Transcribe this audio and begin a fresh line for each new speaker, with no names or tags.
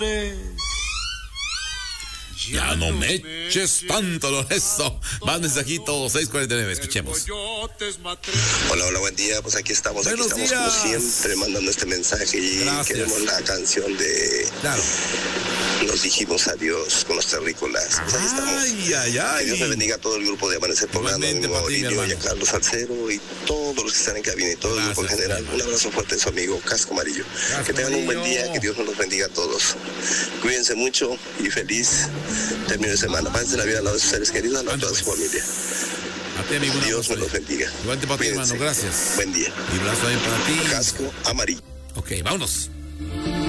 Ya no me eches tanto eso. Más mensajito, 6:49, escuchemos.
Hola, buen día. Pues aquí estamos
Buenos
como
días.
siempre mandando este mensaje y
Gracias.
queremos la canción de
Claro.
Nos dijimos adiós con los terrícolas. Pues ahí estamos. Que Dios me bendiga a todo el grupo de Amanecer Poblano,
Igualmente
a
para ti, mi
Maurilio y a
hermano.
Carlos Salcero y todos los que están en cabina y todo el grupo en
Gracias,
general.
mi
Un abrazo fuerte de su amigo Casco Amarillo. Que tengan un buen día, que Dios nos los bendiga a todos. Cuídense mucho y feliz término de semana. Pásense la vida al lado de sus seres queridos, al lado de toda su familia.
A ti, amigo.
Dios me los bendiga.
Igualmente para ti, hermano. Gracias.
Buen día.
Y un abrazo también para ti.
Casco Amarillo.
Ok, vámonos.